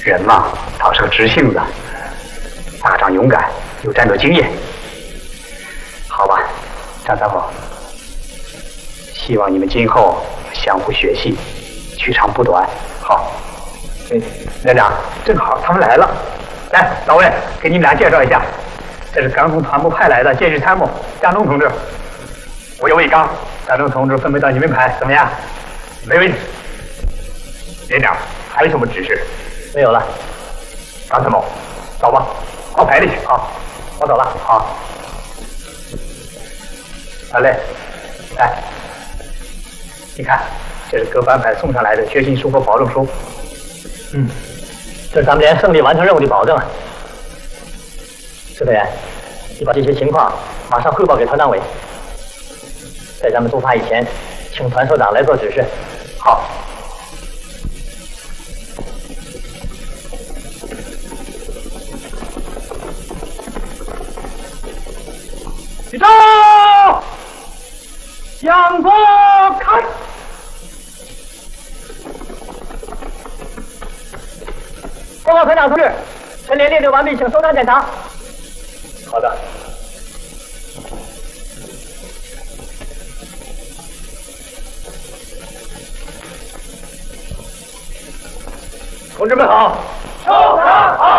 人嘛，倒是个直性子，大仗勇敢，有战斗经验。好吧，张三丰，希望你们今后相互学习，取长补短。好，连长，正好他们来了。来，老魏，给你们俩介绍一下，这是刚从团部派来的建议参谋张东同志，我有伟刚，张东同志分配到你们排，怎么样？没问题。连长，还有什么指示？没有了。张参谋，走吧，到排里去啊！我走了，好。好嘞，来，你看，这是各班排送上来的决心书和保证书。这是咱们连胜利完成任务的保证。石队员，你把这些情况马上汇报给团党委，在咱们出发以前，请团首长来做指示。好。起招！向左看！报告团长同志，陈连列队完毕，请收场检查。好的。同志们好！收场好！